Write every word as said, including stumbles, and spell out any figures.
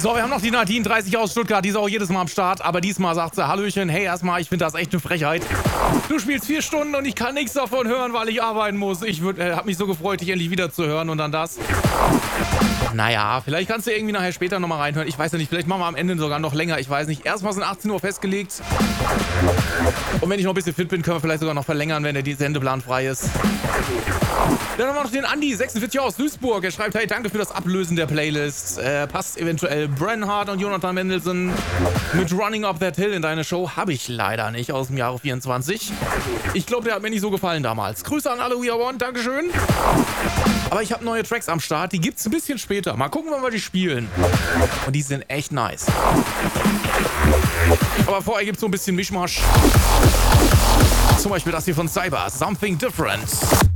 So, wir haben noch die Nadine, dreißig aus Stuttgart, die ist auch jedes Mal am Start, aber diesmal sagt sie, Hallöchen, hey, erstmal, ich finde das echt eine Frechheit. Du spielst vier Stunden und ich kann nichts davon hören, weil ich arbeiten muss. Ich äh, habe mich so gefreut, dich endlich wieder zu hören und dann das. Naja, vielleicht kannst du irgendwie nachher später nochmal reinhören. Ich weiß ja nicht, vielleicht machen wir am Ende sogar noch länger, ich weiß nicht. Erstmal sind achtzehn Uhr festgelegt. Und wenn ich noch ein bisschen fit bin, können wir vielleicht sogar noch verlängern, wenn der Sendeplan frei ist. Dann haben wir noch den Andi, sechsundvierzig aus Duisburg. Er schreibt, hey, danke für das Ablösen der Playlist. Äh, passt eventuell Brenhard und Jonathan Mendelsohn mit Running Up That Hill in deine Show? Habe ich leider nicht, aus dem Jahre vierundzwanzig. Ich glaube, der hat mir nicht so gefallen damals. Grüße an alle We Are One, Dankeschön. Aber ich habe neue Tracks am Start, die gibt's ein bisschen später. Mal gucken, wann wir die spielen. Und die sind echt nice. Aber vorher gibt's so ein bisschen Mischmasch. Zum Beispiel das hier von Cyber, Something Different.